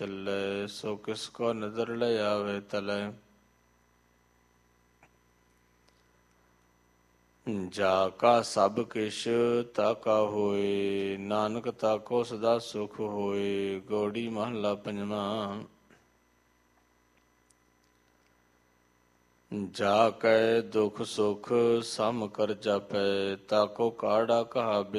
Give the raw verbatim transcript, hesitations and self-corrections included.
ਚੱਲੇ ਸੋ ਕਿਸ ਕੋ ਨਜ਼ਰ ਲੈ ਆਵੇ ਤਲੇ। ਜਾ ਕਾ ਸਭ ਕਿਛ ਤਾ ਕਾ ਹੋਏ, ਨਾਨਕ ਤਾਕੋ ਸਦਾ ਸੁਖ ਹੋਏ। ਗੌੜੀ ਮਹੱਲਾ ਪੰਜਵਾਂ। ਜਾ ਕੈ ਦੁਖ ਸੁਖ ਸਮ ਕਰ ਜਾਪੈ, ਤਾਕੋ ਕਾੜਾ ਕਹਾਵੇ